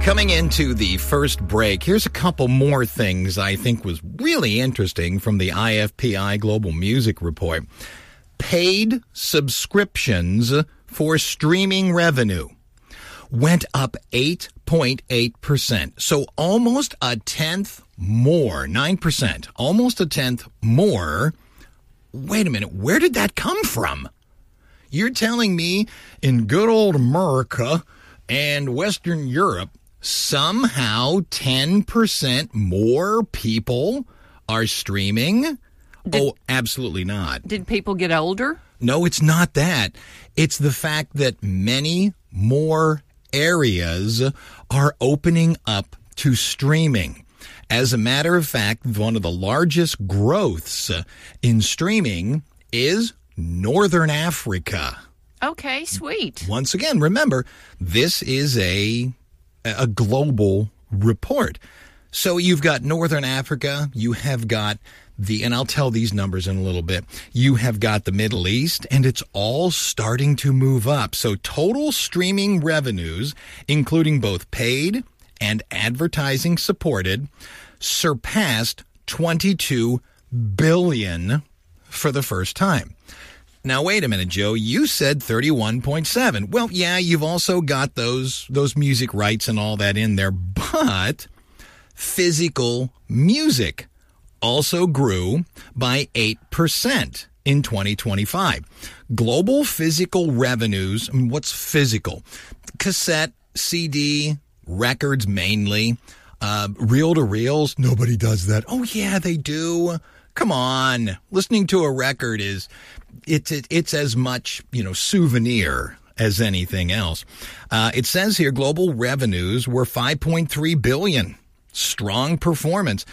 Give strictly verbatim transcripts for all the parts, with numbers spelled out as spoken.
Coming into the first break, here's a couple more things I think was really interesting from the I F P I Global Music Report. Paid subscriptions for streaming revenue went up eight point eight percent. So almost a tenth more, nine percent, almost a tenth more. Wait a minute, where did that come from? You're telling me in good old America and Western Europe, somehow ten percent more people are streaming? Did, oh, absolutely not. Did people get older? No, it's not that. It's the fact that many more areas are opening up to streaming. As a matter of fact, one of the largest growths in streaming is Northern Africa. Okay, sweet. Once again, remember, this is a a global report. So you've got Northern Africa, you have got the, and I'll tell these numbers in a little bit, you have got the Middle East, and it's all starting to move up. So total streaming revenues, including both paid and advertising supported, surpassed twenty-two billion dollars for the first time. Now, wait a minute, Joe. You said thirty-one point seven. Well, yeah, you've also got those those music rights and all that in there, but physical music also grew by eight percent in twenty twenty-five. Global physical revenues, I mean, what's physical? Cassette, C D, records mainly, uh, reel-to-reels. Nobody does that. Oh, yeah, they do. Come on. Listening to a record is... It's it, it's as much, you know, souvenir as anything else. Uh, it says here global revenues were five point three billion dollars. Strong performance.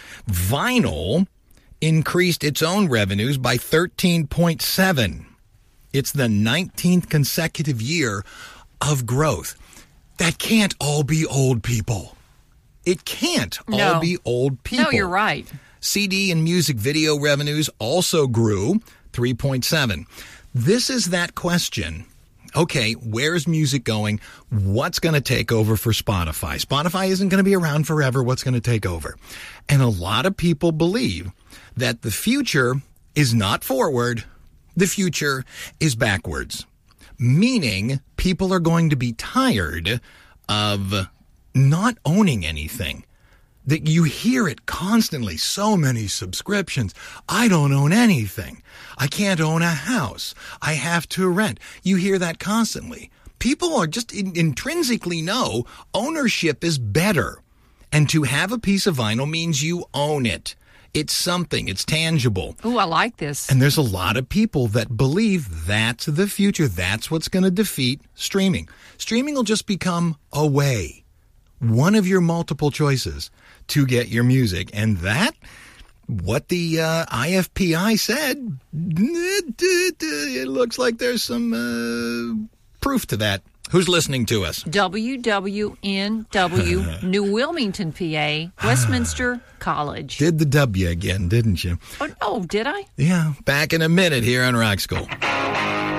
Vinyl increased its own revenues by thirteen point seven. It's the nineteenth consecutive year of growth. That can't all be old people. It can't no. all be old people. No, you're right. C D and music video revenues also grew three point seven. This is that question. Okay, where's music going? What's going to take over for Spotify? Spotify isn't going to be around forever. What's going to take over? And a lot of people believe that the future is not forward. The future is backwards. Meaning people are going to be tired of not owning anything. That you hear it constantly. So many subscriptions. I don't own anything. I can't own a house. I have to rent. You hear that constantly. People are just in, intrinsically know ownership is better. And to have a piece of vinyl means you own it. It's something. It's tangible. Ooh, I like this. And there's a lot of people that believe that's the future. That's what's going to defeat streaming. Streaming will just become a way. One of your multiple choices to get your music. And that, what the uh, I F P I said, it, it, it looks like there's some uh, proof to that. Who's listening to us? W W N W, New Wilmington, P A, Westminster College. Did the W again, didn't you? Oh, oh, did I? Yeah, back in a minute here on Rock School.